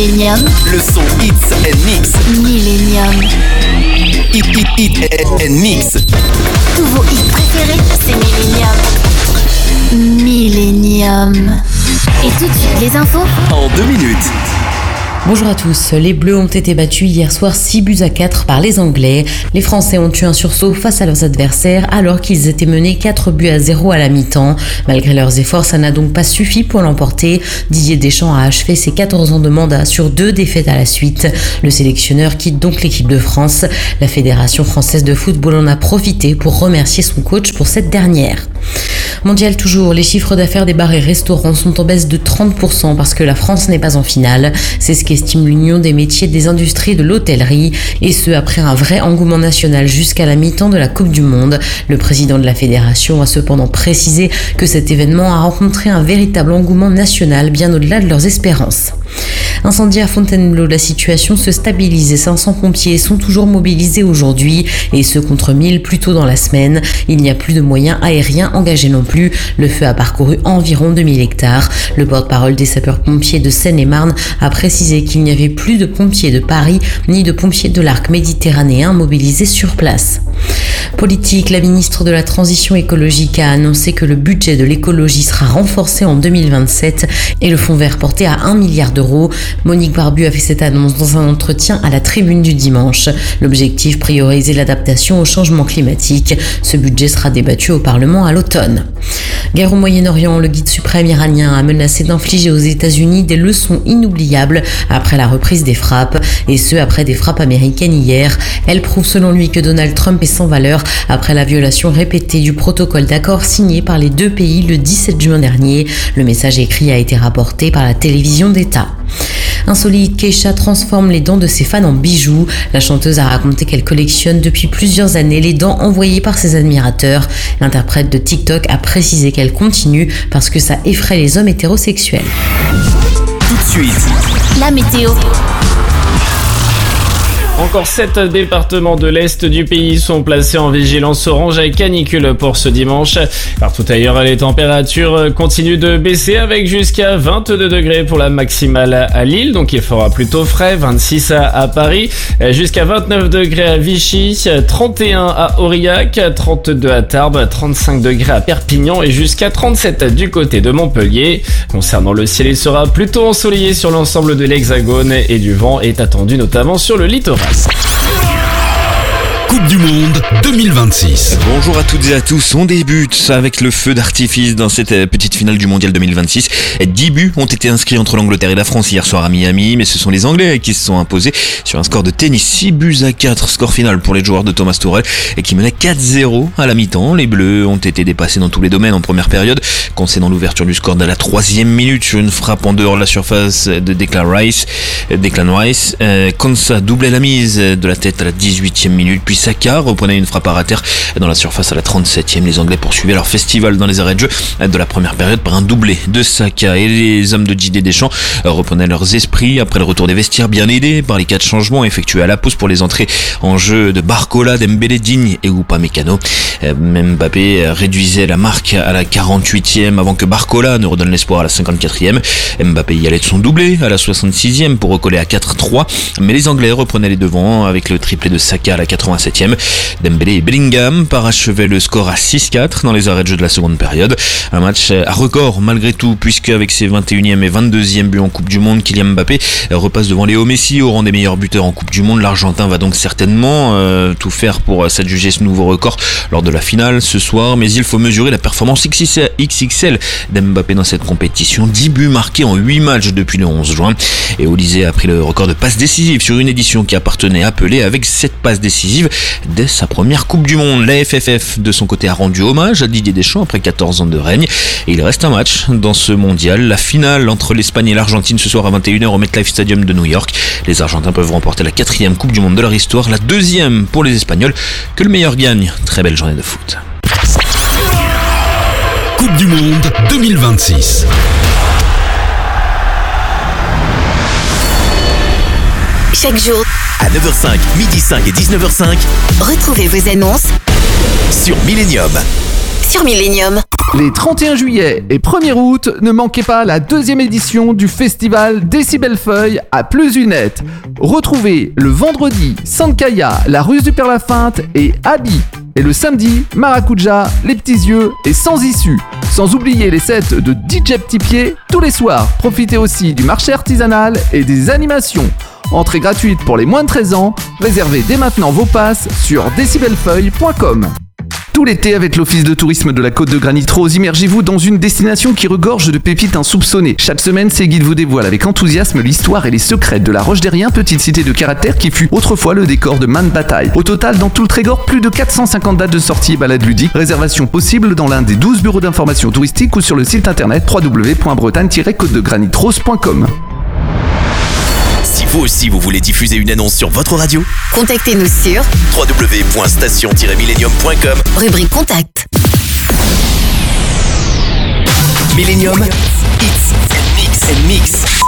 Millennium. Le son Hits and Mix. Millennium. Hit and Mix. Tous vos hits préférés, c'est Millennium. Millennium. Et tout de suite, les infos En 2 minutes. Bonjour à tous, les Bleus ont été battus hier soir 6-4 par les Anglais. Les Français ont eu un sursaut face à leurs adversaires alors qu'ils étaient menés 4-0 à la mi-temps. Malgré leurs efforts, ça n'a donc pas suffi pour l'emporter. Didier Deschamps a achevé ses 14 ans de mandat sur 2 défaites à la suite. Le sélectionneur quitte donc l'équipe de France. La Fédération française de football en a profité pour remercier son coach pour cette dernière. Mondial toujours, les chiffres d'affaires des bars et restaurants sont en baisse de 30% parce que la France n'est pas en finale. C'est ce qu'estime l'Union des métiers des industries et de l'hôtellerie, et ce après un vrai engouement national jusqu'à la mi-temps de la Coupe du Monde. Le président de la fédération a cependant précisé que cet événement a rencontré un véritable engouement national bien au-delà de leurs espérances. Incendie à Fontainebleau, la situation se stabilise et 500 pompiers sont toujours mobilisés aujourd'hui, et ce contre 1000 plus tôt dans la semaine. Il n'y a plus de moyens aériens engagés non plus. Le feu a parcouru environ 2000 hectares. Le porte-parole des sapeurs-pompiers de Seine-et-Marne a précisé qu'il n'y avait plus de pompiers de Paris ni de pompiers de l'arc méditerranéen mobilisés sur place. Politique, la ministre de la Transition écologique a annoncé que le budget de l'écologie sera renforcé en 2027 et le fonds vert porté à 1 milliard d'euros. Monique Barbu a fait cette annonce dans un entretien à la Tribune du dimanche. L'objectif, prioriser l'adaptation au changement climatique. Ce budget sera débattu au Parlement à l'automne. Guerre au Moyen-Orient, le guide suprême iranien a menacé d'infliger aux États-Unis des leçons inoubliables après la reprise des frappes, et ce après des frappes américaines hier. Elles prouvent selon lui que Donald Trump est sans valeur après la violation répétée du protocole d'accord signé par les deux pays le 17 juin dernier. Le message écrit a été rapporté par la télévision d'État. Insolite, Kesha transforme les dents de ses fans en bijoux. La chanteuse a raconté qu'elle collectionne depuis plusieurs années les dents envoyées par ses admirateurs. L'interprète de TikTok a précisé qu'elle continue parce que ça effraie les hommes hétérosexuels. Tout de suite, la météo. Encore 7 départements de l'Est du pays sont placés en vigilance orange à canicule pour ce dimanche. Partout ailleurs, les températures continuent de baisser avec jusqu'à 22 degrés pour la maximale à Lille. Donc il fera plutôt frais, 26 à Paris, jusqu'à 29 degrés à Vichy, 31 à Aurillac, 32 à Tarbes, 35 degrés à Perpignan et jusqu'à 37 du côté de Montpellier. Concernant le ciel, il sera plutôt ensoleillé sur l'ensemble de l'Hexagone et du vent est attendu notamment sur le littoral. Coupe du Monde 2026. Bonjour à toutes et à tous, on débute avec le feu d'artifice dans cette petite finale du Mondial 2026. 10 buts ont été inscrits entre l'Angleterre et la France hier soir à Miami, mais ce sont les Anglais qui se sont imposés sur un score de tennis 6-4, score final pour les joueurs de Thomas Tuchel et qui menait 4-0 à la mi-temps. Les Bleus ont été dépassés dans tous les domaines en première période, concédant l'ouverture du score dès la 3e minute sur une frappe en dehors de la surface de Declan Rice. Konsa doublait la mise de la tête à la 18e minute, puis Saka reprenait une frappe à terre dans la surface à la 37e. Les Anglais poursuivaient leur festival dans les arrêts de jeu de la première période par un doublé de Saka, et les hommes de Didier Deschamps reprenaient leurs esprits après le retour des vestiaires, bien aidés par les 4 changements effectués à la pause pour les entrées en jeu de Barcola, Dembélé, Digne et Upamecano. Mbappé réduisait la marque à la 48e avant que Barcola ne redonne l'espoir à la 54e. Mbappé y allait de son doublé à la 66e pour recoller à 4-3, mais les Anglais reprenaient les devants avec le triplé de Saka à la 87e. Dembélé et Bellingham parachevaient le score à 6-4 dans les arrêts de jeu de la seconde période. Un match à record malgré tout, puisque avec ses 21e et 22e buts en Coupe du Monde, Kylian Mbappé repasse devant Léo Messi au rang des meilleurs buteurs en Coupe du Monde. L'Argentin va donc certainement tout faire pour s'adjuger ce nouveau record lors de la finale ce soir, mais il faut mesurer la performance XXL d'Mbappé dans cette compétition. 10 buts marqués en 8 matchs depuis le 11 juin. Et Olysée a pris le record de passes décisives sur une édition qui appartenait à Pelé avec 7 passes décisives dès sa première Coupe du Monde. La FFF de son côté a rendu hommage à Didier Deschamps après 14 ans de règne. Et il reste un match dans ce mondial, la finale entre l'Espagne et l'Argentine ce soir à 21h au MetLife Stadium de New York. Les Argentins peuvent remporter la 4e Coupe du Monde de leur histoire, la 2e pour les Espagnols. Que le meilleur gagne. Très belle journée de foot. Coupe du Monde 2026. Chaque jour, à 9h05, 12h05 et 19h05, retrouvez vos annonces sur Millennium. sur Millennium. Les 31 juillet et 1er août, ne manquez pas la 2e édition du festival Décibelfeuille à Pleusunette. Retrouvez le vendredi Sankaya, la ruse du Père-Lafinte et Abi. Et le samedi, Maracuja, les petits yeux et sans issue. Sans oublier les sets de DJ Petit Pied tous les soirs. Profitez aussi du marché artisanal et des animations. Entrée gratuite pour les moins de 13 ans. Réservez dès maintenant vos passes sur decibelfeuille.com. Tout l'été, avec l'Office de tourisme de la Côte de Granit-Rose, immergez-vous dans une destination qui regorge de pépites insoupçonnées. Chaque semaine, ces guides vous dévoilent avec enthousiasme l'histoire et les secrets de la Roche-Derrien, petite cité de caractère qui fut autrefois le décor de maintes batailles. Au total, dans tout le Trégor, plus de 450 dates de sortie et balades ludiques. Réservation possible dans l'un des 12 bureaux d'information touristique ou sur le site internet www.bretagne-côte-de-granit-rose.com. Si vous aussi vous voulez diffuser une annonce sur votre radio, Contactez-nous sur www.station-millennium.com. rubrique Contact. Millennium, Hits and Mix.